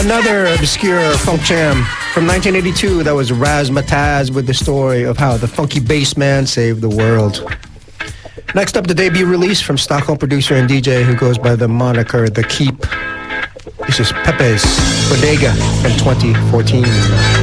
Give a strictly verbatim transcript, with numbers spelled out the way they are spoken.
Another obscure funk jam from nineteen eighty-two. That was Razzmatazz with the story of how the funky bass man saved the world. Next up, the debut release from Stockholm producer and D J who goes by the moniker The Keep. This is Pepe's Bodega from twenty fourteen.